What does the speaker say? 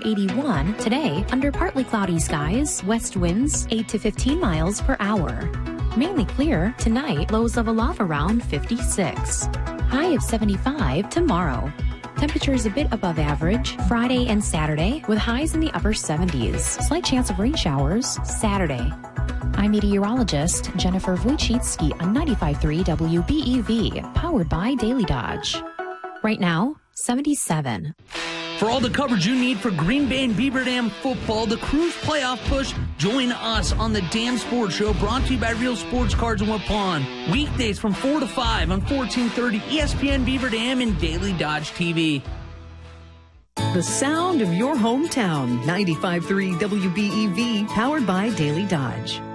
81. Today, under partly cloudy skies, west winds 8 to 15 miles per hour. Mainly clear. Tonight, lows level off around 56. High of 75 tomorrow. Temperatures a bit above average Friday and Saturday with highs in the upper 70s. Slight chance of rain showers Saturday. I'm meteorologist Jennifer Wojcicki on 95.3 WBEV, powered by Daily Dodge. Right now, 77. For all the coverage you need for Green Bay and Beaver Dam football, the Cruise playoff push, join us on the Dam Sports Show, brought to you by Real Sports Cards in Waupun. Weekdays from 4 to 5 on 1430 ESPN Beaver Dam and Daily Dodge TV. The sound of your hometown, 95.3 WBEV, powered by Daily Dodge.